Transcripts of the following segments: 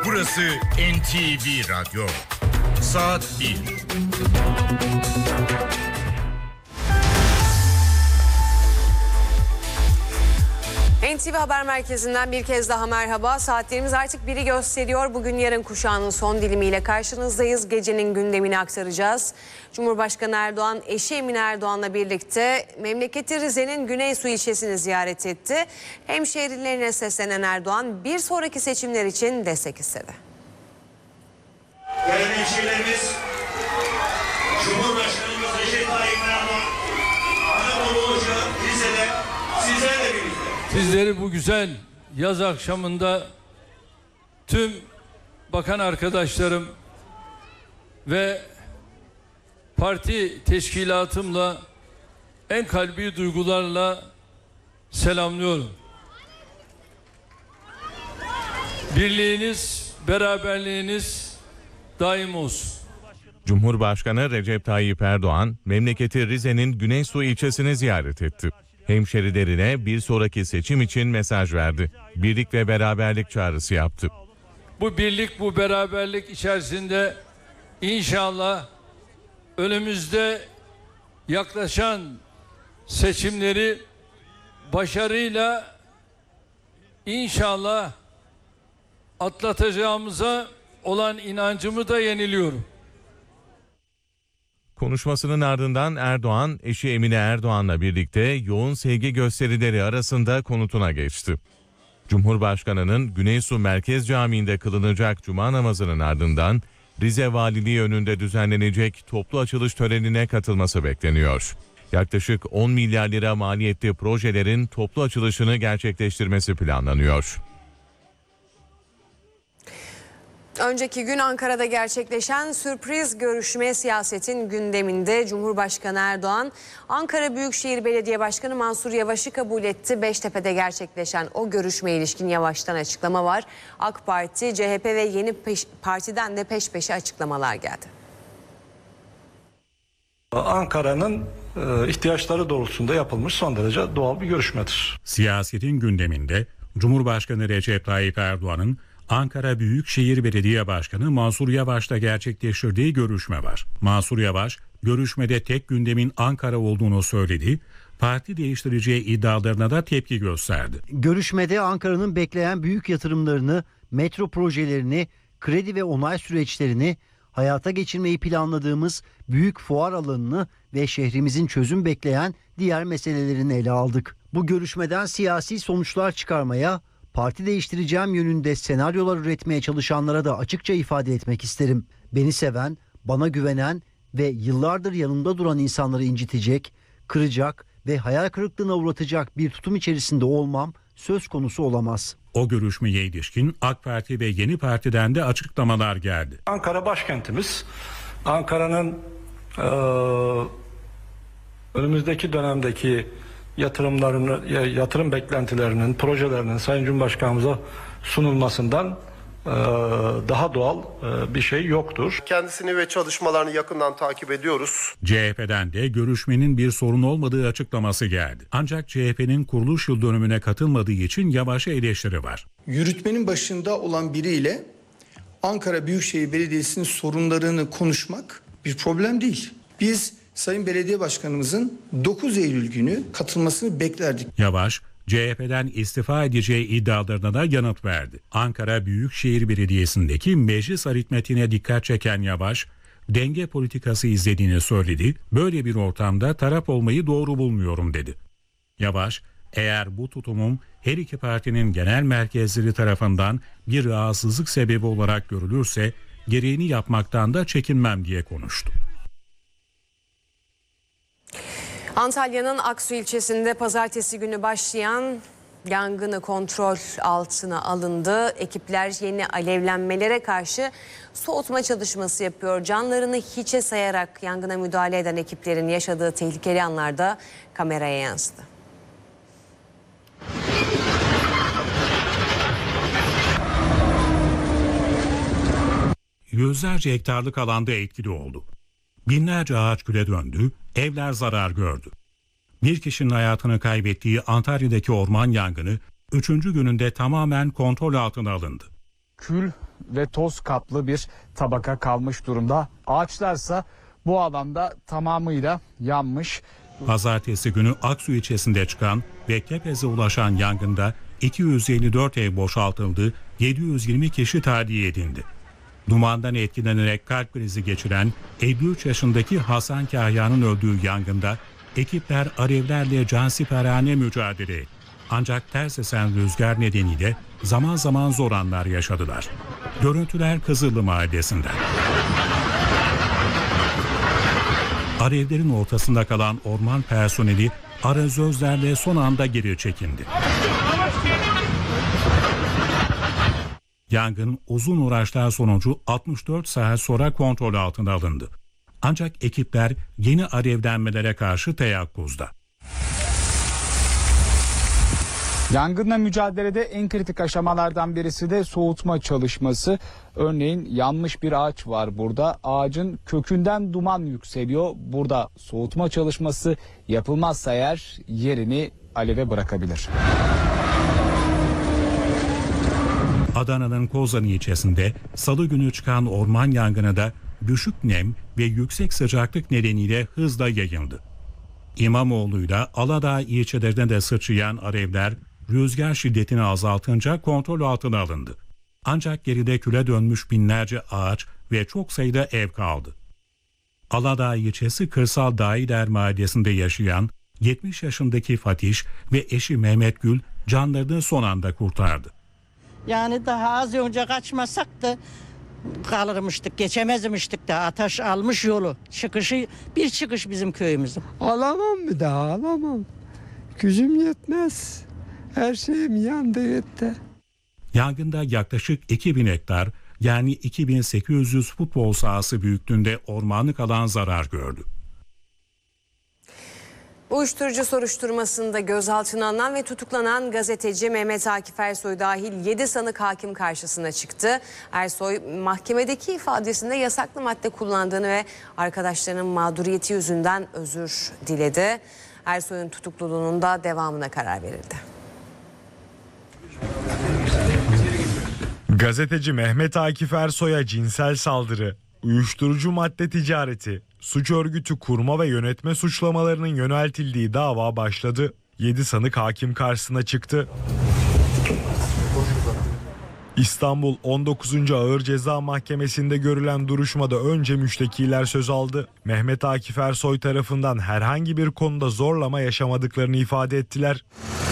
Burası NTV Radyo. Saat 1. NTV Haber Merkezi'nden bir kez daha merhaba. Saatlerimiz artık biri gösteriyor. Bugün yarın kuşağının son dilimiyle karşınızdayız. Gecenin gündemini aktaracağız. Cumhurbaşkanı Erdoğan, eşi Emine Erdoğan'la birlikte memleketi Rize'nin Güneysu ilçesini ziyaret etti. Hemşehrilerine seslenen Erdoğan bir sonraki seçimler için destek istedi. Değerli hemşehrilerimiz, Cumhurbaşkanımız Recep Tayyip Erdoğan, Anadolu Hoca Rize'de sizlerle birlikte. Sizleri bu güzel yaz akşamında tüm bakan arkadaşlarım ve parti teşkilatımla en kalbi duygularla selamlıyorum. Birliğiniz, beraberliğiniz daim olsun. Cumhurbaşkanı Recep Tayyip Erdoğan, memleketi Rize'nin Güneysu ilçesini ziyaret etti. Hemşerilerine bir sonraki seçim için mesaj verdi. Birlik ve beraberlik çağrısı yaptı. Bu birlik, bu beraberlik içerisinde inşallah önümüzde yaklaşan seçimleri başarıyla inşallah atlatacağımıza olan inancımı da yeniliyorum. Konuşmasının ardından Erdoğan, eşi Emine Erdoğan'la birlikte yoğun sevgi gösterileri arasında konutuna geçti. Cumhurbaşkanı'nın Güneysu Merkez Camii'nde kılınacak cuma namazının ardından Rize Valiliği önünde düzenlenecek toplu açılış törenine katılması bekleniyor. Yaklaşık 10 milyar lira maliyetli projelerin toplu açılışını gerçekleştirmesi planlanıyor. Önceki gün Ankara'da gerçekleşen sürpriz görüşme siyasetin gündeminde. Cumhurbaşkanı Erdoğan, Ankara Büyükşehir Belediye Başkanı Mansur Yavaş'ı kabul etti. Beştepe'de gerçekleşen o görüşmeye ilişkin Yavaş'tan açıklama var. AK Parti, CHP ve Yeni Parti'den de peş peşe açıklamalar geldi. Ankara'nın ihtiyaçları doğrultusunda yapılmış son derece doğal bir görüşmedir. Siyasetin gündeminde Cumhurbaşkanı Recep Tayyip Erdoğan'ın Ankara Büyükşehir Belediye Başkanı Mansur Yavaş'la gerçekleştirdiği görüşme var. Mansur Yavaş, görüşmede tek gündemin Ankara olduğunu söyledi, parti değiştireceği iddialarına da tepki gösterdi. Görüşmede Ankara'nın bekleyen büyük yatırımlarını, metro projelerini, kredi ve onay süreçlerini, hayata geçirmeyi planladığımız büyük fuar alanını ve şehrimizin çözüm bekleyen diğer meselelerini ele aldık. Bu görüşmeden siyasi sonuçlar çıkarmaya, parti değiştireceğim yönünde senaryolar üretmeye çalışanlara da açıkça ifade etmek isterim. Beni seven, bana güvenen ve yıllardır yanımda duran insanları incitecek, kıracak ve hayal kırıklığına uğratacak bir tutum içerisinde olmam söz konusu olamaz. O görüşmeye ilişkin AK Parti ve Yeni Parti'den de açıklamalar geldi. Ankara başkentimiz. Ankara'nın önümüzdeki dönemdeki yatırım beklentilerinin, projelerinin Sayın Cumhurbaşkanımıza sunulmasından daha doğal bir şey yoktur. Kendisini ve çalışmalarını yakından takip ediyoruz. CHP'den de görüşmenin bir sorun olmadığı açıklaması geldi. Ancak CHP'nin kuruluş yıl dönümüne katılmadığı için Yavaş'a eleştiri var. Yürütmenin başında olan biriyle Ankara Büyükşehir Belediyesi'nin sorunlarını konuşmak bir problem değil. Biz Sayın Belediye Başkanımızın 9 Eylül günü katılmasını beklerdik. Yavaş, CHP'den istifa edeceği iddialarına da yanıt verdi. Ankara Büyükşehir Belediyesi'ndeki meclis aritmetiğine dikkat çeken Yavaş, denge politikası izlediğini söyledi. Böyle bir ortamda taraf olmayı doğru bulmuyorum dedi. Yavaş, eğer bu tutumum her iki partinin genel merkezleri tarafından bir rahatsızlık sebebi olarak görülürse gereğini yapmaktan da çekinmem diye konuştu. Antalya'nın Aksu ilçesinde pazartesi günü başlayan yangını kontrol altına alındı. Ekipler yeni alevlenmelere karşı soğutma çalışması yapıyor. Canlarını hiçe sayarak yangına müdahale eden ekiplerin yaşadığı tehlikeli anlarda kameraya yansıdı. Yüzlerce hektarlık alanda etkili oldu. Binlerce ağaç küle döndü, evler zarar gördü. Bir kişinin hayatını kaybettiği Antalya'daki orman yangını 3. gününde tamamen kontrol altına alındı. Kül ve toz kaplı bir tabaka kalmış durumda. Ağaçlarsa bu alanda tamamıyla yanmış. Pazartesi günü Aksu ilçesinde çıkan ve Kepez'e ulaşan yangında 254 ev boşaltıldı, 720 kişi tahliye edildi. Dumandan etkilenerek kalp krizi geçiren 53 yaşındaki Hasan Kahya'nın öldüğü yangında ekipler alevlerle cansiperhane mücadele etti. Ancak ters esen rüzgar nedeniyle zaman zaman zor anlar yaşadılar. Görüntüler Kızıllı Mahallesi'nden. Alevlerin ortasında kalan orman personeli arazözlerle son anda geri çekildi. Yangın uzun uğraşlar sonucu 64 saat sonra kontrol altına alındı. Ancak ekipler yeni alevlenmelere karşı teyakkuzda. Yangınla mücadelede en kritik aşamalardan birisi de soğutma çalışması. Örneğin yanmış bir ağaç var burada. Ağacın kökünden duman yükseliyor. Burada soğutma çalışması yapılmazsa eğer yerini aleve bırakabilir. Adana'nın Kozan ilçesinde salı günü çıkan orman yangını da düşük nem ve yüksek sıcaklık nedeniyle hızla yayıldı. İmamoğlu'yla Aladağ ilçelerine de sıçrayan alevler rüzgar şiddetini azaltınca kontrol altına alındı. Ancak geride küle dönmüş binlerce ağaç ve çok sayıda ev kaldı. Aladağ ilçesi Kırsal Dağiler Mahallesi'nde yaşayan 70 yaşındaki Fatiş ve eşi Mehmet Gül canlarını son anda kurtardı. Yani daha az önce kaçmasak da kalırmıştık, geçemezmiştik de ateş almış yolu. Bir çıkış bizim köyümüzün. Alamam bir daha alamam. Gücüm yetmez. Her şeyim yandı gitti. Yangında yaklaşık 2000 hektar yani 2800 futbol sahası büyüklüğünde ormanlık alan zarar gördü. Uyuşturucu soruşturmasında gözaltına alınan ve tutuklanan gazeteci Mehmet Akif Ersoy dahil 7 sanık hakim karşısına çıktı. Ersoy mahkemedeki ifadesinde yasaklı madde kullandığını ve arkadaşlarının mağduriyeti yüzünden özür diledi. Ersoy'un tutukluluğunun da devamına karar verildi. Gazeteci Mehmet Akif Ersoy'a cinsel saldırı, uyuşturucu madde ticareti, suç örgütü kurma ve yönetme suçlamalarının yöneltildiği dava başladı. 7 sanık hakim karşısına çıktı. İstanbul 19. Ağır Ceza Mahkemesi'nde görülen duruşmada önce müştekiler söz aldı. Mehmet Akif Ersoy tarafından herhangi bir konuda zorlama yaşamadıklarını ifade ettiler.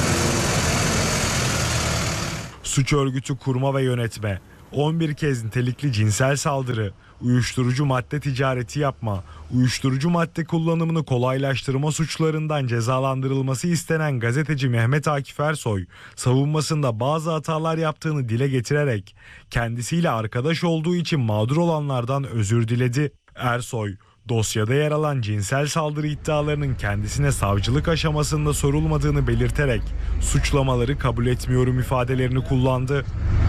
Suç örgütü kurma ve yönetme, 11 kez nitelikli cinsel saldırı, uyuşturucu madde ticareti yapma, uyuşturucu madde kullanımını kolaylaştırma suçlarından cezalandırılması istenen gazeteci Mehmet Akif Ersoy, savunmasında bazı hatalar yaptığını dile getirerek kendisiyle arkadaş olduğu için mağdur olanlardan özür diledi. Ersoy, dosyada yer alan cinsel saldırı iddialarının kendisine savcılık aşamasında sorulmadığını belirterek suçlamaları kabul etmiyorum ifadelerini kullandı.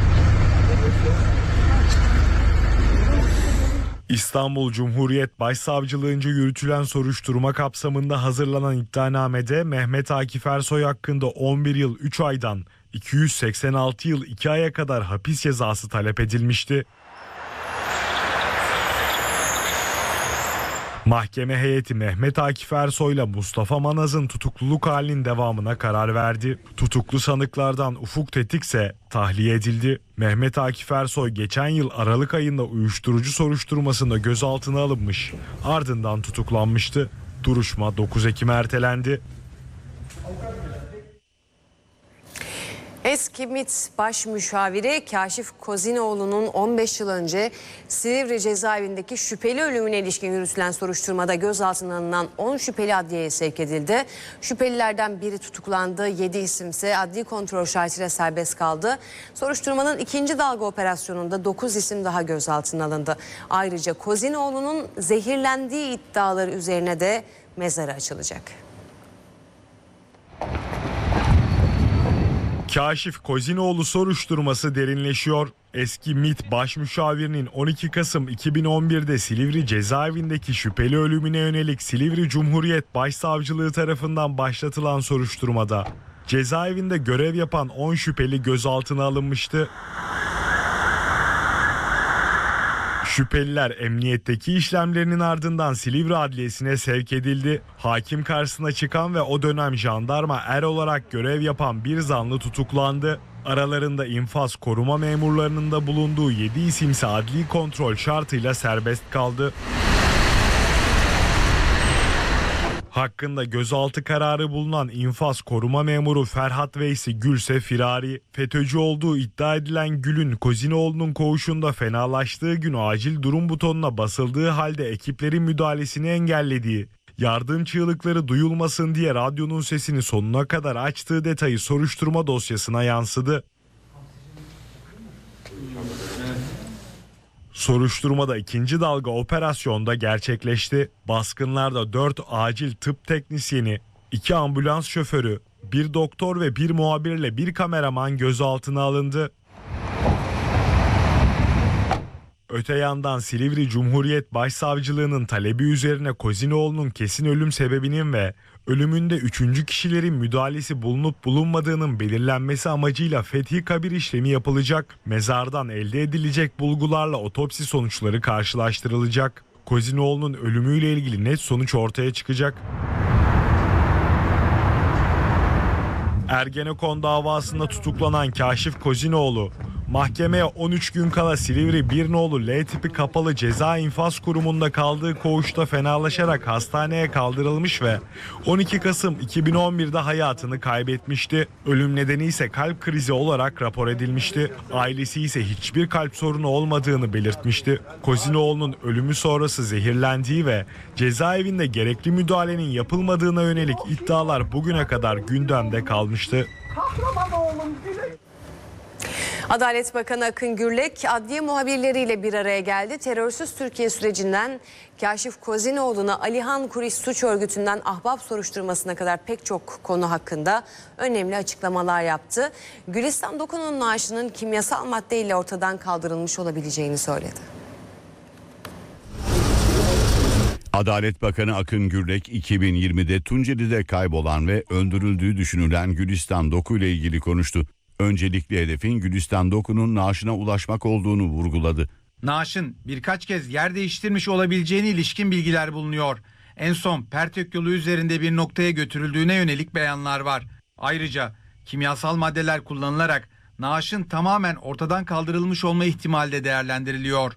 İstanbul Cumhuriyet Başsavcılığınca yürütülen soruşturma kapsamında hazırlanan iddianamede Mehmet Akif Ersoy hakkında 11 yıl 3 aydan 286 yıl 2 aya kadar hapis cezası talep edilmişti. Mahkeme heyeti Mehmet Akif Ersoy'la Mustafa Manaz'ın tutukluluk halinin devamına karar verdi. Tutuklu sanıklardan Ufuk Tetik ise tahliye edildi. Mehmet Akif Ersoy geçen yıl Aralık ayında uyuşturucu soruşturmasında gözaltına alınmış, ardından tutuklanmıştı. Duruşma 9 Ekim'e ertelendi. Eski MİT Baş Müşaviri Kaşif Kozinoğlu'nun 15 yıl önce Silivri cezaevindeki şüpheli ölümüne ilişkin yürütülen soruşturmada gözaltına alınan 10 şüpheli adliyeye sevk edildi. Şüphelilerden biri tutuklandı, 7 isim ise adli kontrol şartıyla serbest kaldı. Soruşturmanın ikinci dalga operasyonunda 9 isim daha gözaltına alındı. Ayrıca Kozinoğlu'nun zehirlendiği iddiaları üzerine de mezarı açılacak. Kaşif Kozinoğlu soruşturması derinleşiyor. Eski MİT Başmüşavirinin 12 Kasım 2011'de Silivri cezaevindeki şüpheli ölümüne yönelik Silivri Cumhuriyet Başsavcılığı tarafından başlatılan soruşturmada cezaevinde görev yapan 10 şüpheli gözaltına alınmıştı. Şüpheliler emniyetteki işlemlerinin ardından Silivri Adliyesi'ne sevk edildi. Hakim karşısına çıkan ve o dönem jandarma er olarak görev yapan bir zanlı tutuklandı. Aralarında infaz koruma memurlarının da bulunduğu 7 isimse adli kontrol şartıyla serbest kaldı. Hakkında gözaltı kararı bulunan infaz koruma memuru Ferhat Veysi Gülse firari. FETÖ'cü olduğu iddia edilen Gül'ün Kozinoğlu'nun koğuşunda fenalaştığı gün acil durum butonuna basıldığı halde ekiplerin müdahalesini engellediği, yardım çığlıkları duyulmasın diye radyonun sesini sonuna kadar açtığı detayı soruşturma dosyasına yansıdı. Soruşturmada ikinci dalga operasyonda gerçekleşti. Baskınlarda 4 acil tıp teknisyeni, 2 ambulans şoförü, 1 doktor ve 1 muhabirle 1 kameraman gözaltına alındı. Öte yandan Silivri Cumhuriyet Başsavcılığı'nın talebi üzerine Kozinoğlu'nun kesin ölüm sebebinin ve ölümünde 3. kişilerin müdahalesi bulunup bulunmadığının belirlenmesi amacıyla fethi kabir işlemi yapılacak. Mezardan elde edilecek bulgularla otopsi sonuçları karşılaştırılacak. Kozinoğlu'nun ölümüyle ilgili net sonuç ortaya çıkacak. Ergenekon davasında tutuklanan Kaşif Kozinoğlu, mahkemeye 13 gün kala Silivri 1 nolu L tipi kapalı ceza infaz kurumunda kaldığı koğuşta fenalaşarak hastaneye kaldırılmış ve 12 Kasım 2011'de hayatını kaybetmişti. Ölüm nedeni ise kalp krizi olarak rapor edilmişti. Ailesi ise hiçbir kalp sorunu olmadığını belirtmişti. Kozinoğlu'nun ölümü sonrası zehirlendiği ve cezaevinde gerekli müdahalenin yapılmadığına yönelik iddialar bugüne kadar gündemde kalmıştı. Adalet Bakanı Akın Gürlek adliye muhabirleriyle bir araya geldi. Terörsüz Türkiye sürecinden Kaşif Kozinoğlu'na Alihan Kuriş suç örgütünden ahbap soruşturmasına kadar pek çok konu hakkında önemli açıklamalar yaptı. Gülistan Doku'nun naaşının kimyasal maddeyle ortadan kaldırılmış olabileceğini söyledi. Adalet Bakanı Akın Gürlek 2020'de Tunceli'de kaybolan ve öldürüldüğü düşünülen Gülistan Doku ile ilgili konuştu. Öncelikli hedefin Gülistan Doku'nun naaşına ulaşmak olduğunu vurguladı. Naaşın birkaç kez yer değiştirmiş olabileceğine ilişkin bilgiler bulunuyor. En son Pertök yolu üzerinde bir noktaya götürüldüğüne yönelik beyanlar var. Ayrıca kimyasal maddeler kullanılarak naaşın tamamen ortadan kaldırılmış olma ihtimali de değerlendiriliyor.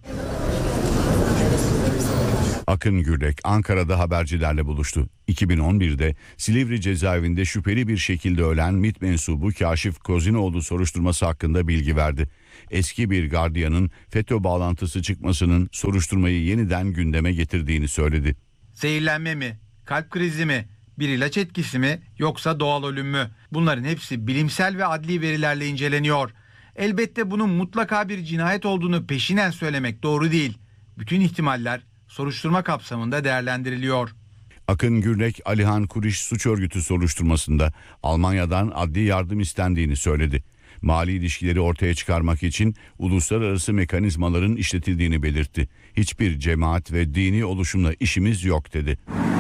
Akın Gürlek Ankara'da habercilerle buluştu. 2011'de Silivri cezaevinde şüpheli bir şekilde ölen MİT mensubu Kaşif Kozinoğlu soruşturması hakkında bilgi verdi. Eski bir gardiyanın FETÖ bağlantısı çıkmasının soruşturmayı yeniden gündeme getirdiğini söyledi. Zehirlenme mi, kalp krizi mi, bir ilaç etkisi mi yoksa doğal ölüm mü? Bunların hepsi bilimsel ve adli verilerle inceleniyor. Elbette bunun mutlaka bir cinayet olduğunu peşinen söylemek doğru değil. Bütün ihtimaller soruşturma kapsamında değerlendiriliyor. Akın Gürlek, Alihan Kuriş suç örgütü soruşturmasında Almanya'dan adli yardım istendiğini söyledi. Mali ilişkileri ortaya çıkarmak için uluslararası mekanizmaların işletildiğini belirtti. Hiçbir cemaat ve dini oluşumla işimiz yok dedi.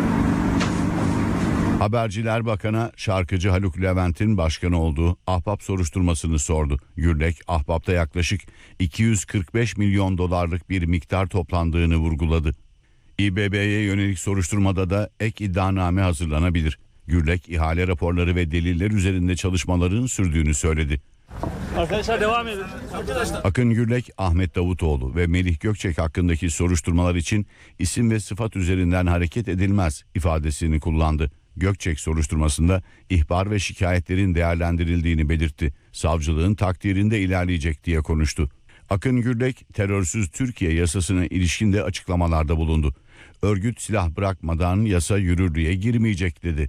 Haberciler Bakan'a şarkıcı Haluk Levent'in başkanı olduğu Ahbap soruşturmasını sordu. Gürlek, Ahbap'ta yaklaşık 245 milyon dolarlık bir miktar toplandığını vurguladı. İBB'ye yönelik soruşturmada da ek iddianame hazırlanabilir. Gürlek, ihale raporları ve deliller üzerinde çalışmaların sürdüğünü söyledi. Arkadaşlar devam edin. Akın Gürlek, Ahmet Davutoğlu ve Melih Gökçek hakkındaki soruşturmalar için isim ve sıfat üzerinden hareket edilmez ifadesini kullandı. Gökçek soruşturmasında ihbar ve şikayetlerin değerlendirildiğini belirtti. Savcılığın takdirinde ilerleyecek diye konuştu. Akın Gürlek, terörsüz Türkiye yasasına ilişkin de açıklamalarda bulundu. Örgüt silah bırakmadan yasa yürürlüğe girmeyecek dedi.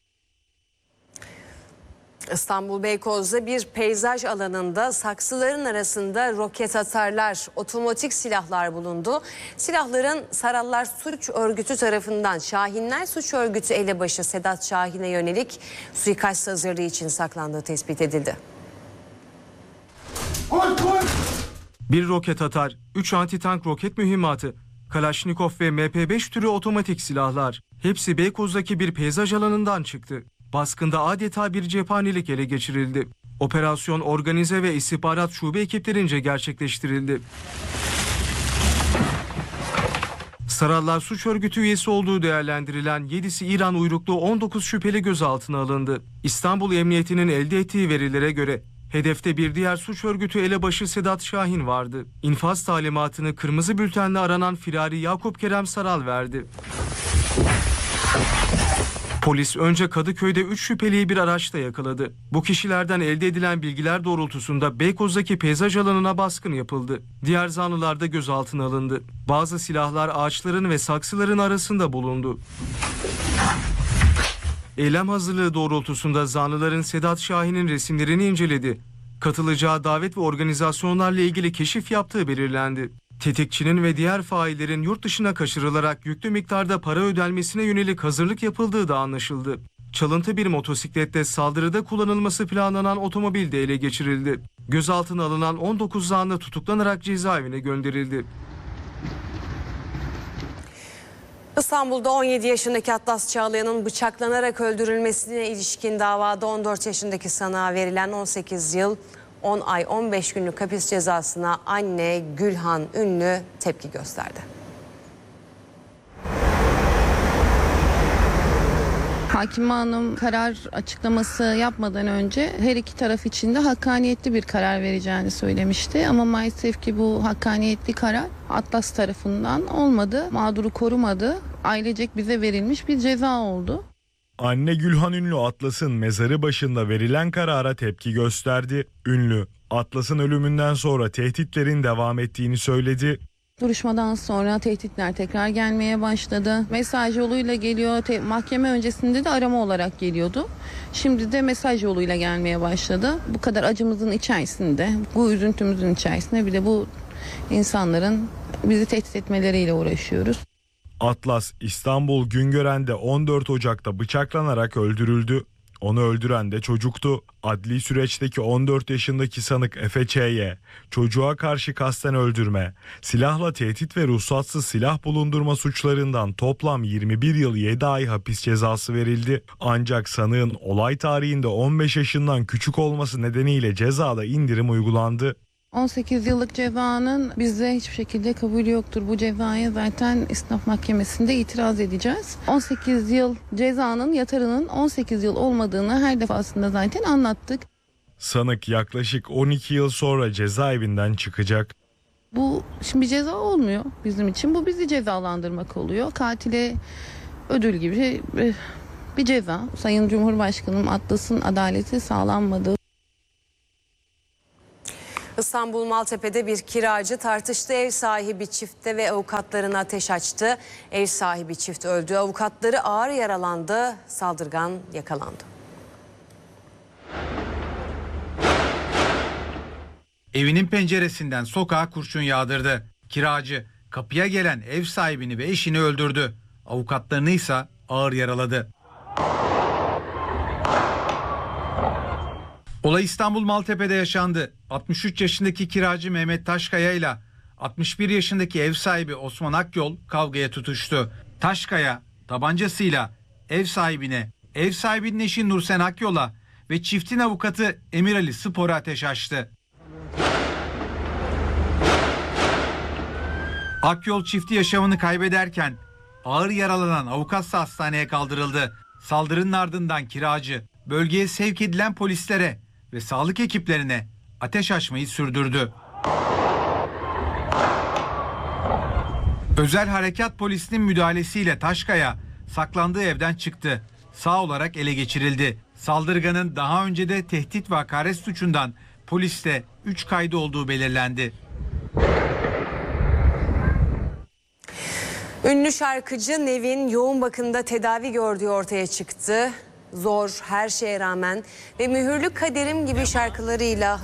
İstanbul Beykoz'da bir peyzaj alanında saksıların arasında roket atarlar, otomatik silahlar bulundu. Silahların Sarallar Suç Örgütü tarafından Şahinler Suç Örgütü elebaşı Sedat Şahin'e yönelik suikast hazırlığı için saklandığı tespit edildi. Bir roket atar, 3 antitank roket mühimmatı, Kalaşnikov ve MP5 türü otomatik silahlar. Hepsi Beykoz'daki bir peyzaj alanından çıktı. Baskında adeta bir cephanelik ele geçirildi. Operasyon organize ve istihbarat şube ekiplerince gerçekleştirildi. Sarallar suç örgütü üyesi olduğu değerlendirilen 7'si İran uyruklu 19 şüpheli gözaltına alındı. İstanbul Emniyeti'nin elde ettiği verilere göre hedefte bir diğer suç örgütü elebaşı Sedat Şahin vardı. İnfaz talimatını kırmızı bültenle aranan firari Yakup Kerem Saral verdi. Polis önce Kadıköy'de 3 şüpheliyi bir araçta yakaladı. Bu kişilerden elde edilen bilgiler doğrultusunda Beykoz'daki peyzaj alanına baskın yapıldı. Diğer zanlılar da gözaltına alındı. Bazı silahlar ağaçların ve saksıların arasında bulundu. Eylem hazırlığı doğrultusunda zanlıların Sedat Şahin'in resimlerini inceledi. Katılacağı davet ve organizasyonlarla ilgili keşif yaptığı belirlendi. Tetikçinin ve diğer faillerin yurt dışına kaçırılarak yüklü miktarda para ödenmesine yönelik hazırlık yapıldığı da anlaşıldı. Çalıntı bir motosiklette saldırıda kullanılması planlanan otomobil de ele geçirildi. Gözaltına alınan 19 zanlı tutuklanarak cezaevine gönderildi. İstanbul'da 17 yaşındaki Atlas Çağlayan'ın bıçaklanarak öldürülmesine ilişkin davada 14 yaşındaki sanığa verilen 18 yıl 10 ay 15 günlük hapis cezasına anne Gülhan Ünlü tepki gösterdi. Hakim Hanım karar açıklaması yapmadan önce her iki taraf için de hakkaniyetli bir karar vereceğini söylemişti. Ama maalesef ki bu hakkaniyetli karar Atlas tarafından olmadı. Mağduru korumadı. Ailecek bize verilmiş bir ceza oldu. Anne Gülhan Ünlü Atlas'ın mezarı başında verilen karara tepki gösterdi. Ünlü, Atlas'ın ölümünden sonra tehditlerin devam ettiğini söyledi. Duruşmadan sonra tehditler tekrar gelmeye başladı. Mesaj yoluyla geliyor. Mahkeme öncesinde de arama olarak geliyordu. Şimdi de mesaj yoluyla gelmeye başladı. Bu kadar acımızın içerisinde, bu üzüntümüzün içerisinde bir de bu insanların bizi tehdit etmeleriyle uğraşıyoruz. Atlas, İstanbul Güngören'de 14 Ocak'ta bıçaklanarak öldürüldü. Onu öldüren de çocuktu. Adli süreçteki 14 yaşındaki sanık Efe Ç'ye çocuğa karşı kasten öldürme, silahla tehdit ve ruhsatsız silah bulundurma suçlarından toplam 21 yıl 7 ay hapis cezası verildi. Ancak sanığın olay tarihinde 15 yaşından küçük olması nedeniyle cezada indirim uygulandı. 18 yıllık cezanın bizde hiçbir şekilde kabulü yoktur. Bu cezaya zaten İstinaf Mahkemesi'nde itiraz edeceğiz. 18 yıl cezanın yatarının 18 yıl olmadığını her defasında zaten anlattık. Sanık yaklaşık 12 yıl sonra cezaevinden çıkacak. Bu şimdi bir ceza olmuyor bizim için. Bu bizi cezalandırmak oluyor. Katile ödül gibi bir ceza. Sayın Cumhurbaşkanım Atlas'ın adaleti sağlanmadığı. İstanbul Maltepe'de bir kiracı tartıştı. Ev sahibi çifte ve avukatlarına ateş açtı. Ev sahibi çift öldü. Avukatları ağır yaralandı. Saldırgan yakalandı. Evinin penceresinden sokağa kurşun yağdırdı. Kiracı kapıya gelen ev sahibini ve eşini öldürdü. Avukatlarını ise ağır yaraladı. Olay İstanbul Maltepe'de yaşandı. 63 yaşındaki kiracı Mehmet Taşkaya ile 61 yaşındaki ev sahibi Osman Akyol kavgaya tutuştu. Taşkaya tabancasıyla ev sahibine, ev sahibinin eşi Nursen Akyol'a ve çiftin avukatı Emir Ali Spor'a ateş açtı. Akyol çifti yaşamını kaybederken ağır yaralanan avukatsa hastaneye kaldırıldı. Saldırının ardından kiracı bölgeye sevk edilen polislere ve sağlık ekiplerine ateş açmayı sürdürdü. Özel Harekat Polisi'nin müdahalesiyle Taşkaya saklandığı evden çıktı. Sağ olarak ele geçirildi. Saldırganın daha önce de tehdit ve hakaret suçundan poliste 3 kaydı olduğu belirlendi. Ünlü şarkıcı Nevin yoğun bakımda tedavi gördüğü ortaya çıktı. Zor, her şeye rağmen ve Mühürlü Kaderim gibi şarkılarıyla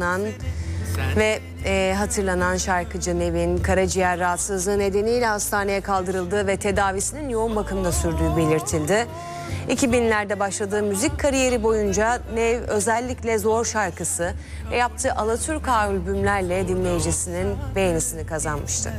hatırlanan şarkıcı Nevin karaciğer rahatsızlığı nedeniyle hastaneye kaldırıldı ve tedavisinin yoğun bakımda sürdüğü belirtildi. 2000'lerde başladığı müzik kariyeri boyunca Nev özellikle Zor şarkısı ve yaptığı Alaturka albümlerle dinleyicisinin beğenisini kazanmıştı.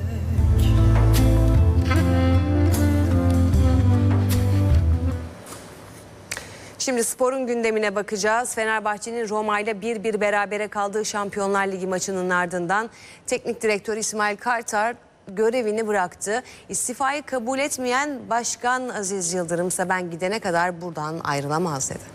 Şimdi sporun gündemine bakacağız. Fenerbahçe'nin Roma ile 1-1 berabere kaldığı Şampiyonlar Ligi maçının ardından teknik direktör İsmail Kartal görevini bıraktı. İstifayı kabul etmeyen Başkan Aziz Yıldırım ise ben gidene kadar buradan ayrılamaz dedi.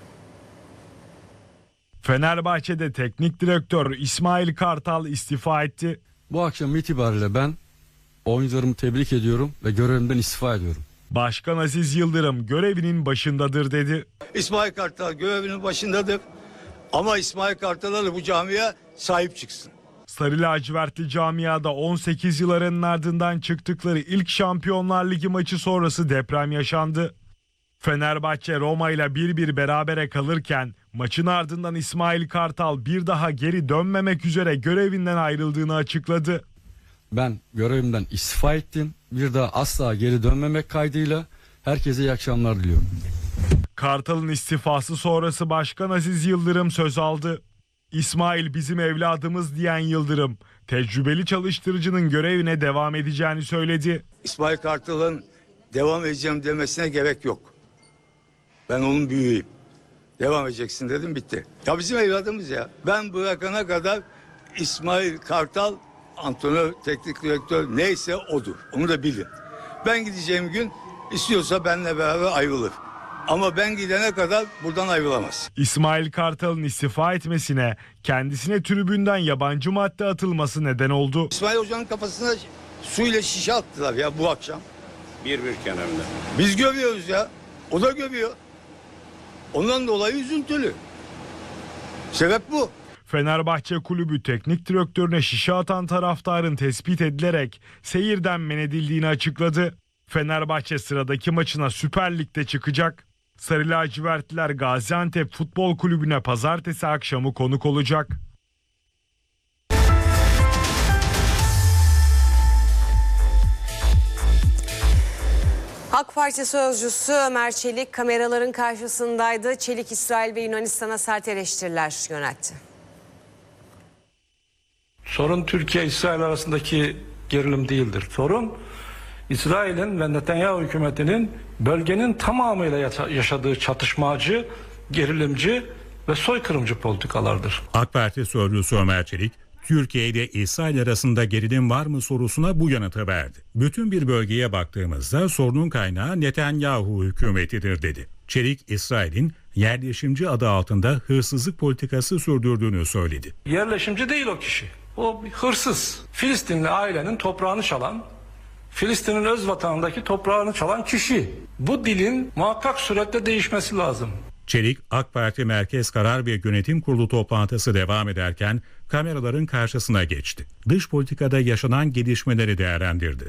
Fenerbahçe'de teknik direktör İsmail Kartal istifa etti. Bu akşam itibariyle ben oyuncularımı tebrik ediyorum ve görevimden istifa ediyorum. Başkan Aziz Yıldırım görevinin başındadır dedi. İsmail Kartal görevinin başındadır ama İsmail Kartal'a da bu camiye sahip çıksın. Sarı lacivertli camiada 18 yılların ardından çıktıkları ilk Şampiyonlar Ligi maçı sonrası deprem yaşandı. Fenerbahçe Roma ile 1-1 berabere kalırken maçın ardından İsmail Kartal bir daha geri dönmemek üzere görevinden ayrıldığını açıkladı. Ben görevimden istifa ettim. Bir daha asla geri dönmemek kaydıyla herkese iyi akşamlar diliyorum. Kartal'ın istifası sonrası Başkan Aziz Yıldırım söz aldı. İsmail bizim evladımız diyen Yıldırım, tecrübeli çalıştırıcının görevine devam edeceğini söyledi. İsmail Kartal'ın devam edeceğim demesine gerek yok. Ben onun büyüğüyüm. Devam edeceksin dedim, bitti. Ya bizim evladımız ya. Ben bırakana kadar İsmail Kartal antrenör, teknik direktör neyse odur. Onu da bilin. Ben gideceğim gün istiyorsa benimle beraber ayrılır. Ama ben gidene kadar buradan ayrılamaz. İsmail Kartal'ın istifa etmesine kendisine tribünden yabancı madde atılması neden oldu. İsmail Hoca'nın kafasına suyla şişe attılar ya bu akşam. Bir kenarında. Biz görüyoruz ya. O da görüyor. Ondan dolayı üzüntülü. Sebep bu. Fenerbahçe Kulübü teknik direktörüne şişe atan taraftarın tespit edilerek seyirden men edildiğini açıkladı. Fenerbahçe sıradaki maçına Süper Lig'de çıkacak. Sarı lacivertliler Gaziantep Futbol Kulübü'ne pazartesi akşamı konuk olacak. AK Parti sözcüsü Ömer Çelik kameraların karşısındaydı. Çelik, İsrail ve Yunanistan'a sert eleştiriler yöneltti. Sorun Türkiye-İsrail arasındaki gerilim değildir. Sorun İsrail'in ve Netanyahu hükümetinin bölgenin tamamıyla yaşadığı çatışmacı, gerilimci ve soykırımcı politikalardır. AK Parti sözcüsü Ömer Çelik, Türkiye ile İsrail arasında gerilim var mı sorusuna bu yanıtı verdi. Bütün bir bölgeye baktığımızda sorunun kaynağı Netanyahu hükümetidir dedi. Çelik, İsrail'in yerleşimci adı altında hırsızlık politikası sürdürdüğünü söyledi. Yerleşimci değil o kişi. O bir hırsız. Filistinli ailenin toprağını çalan, Filistin'in öz vatanındaki toprağını çalan kişi. Bu dilin muhakkak suretle değişmesi lazım. Çelik, AK Parti Merkez Karar ve Yönetim Kurulu toplantısı devam ederken kameraların karşısına geçti. Dış politikada yaşanan gelişmeleri değerlendirdi.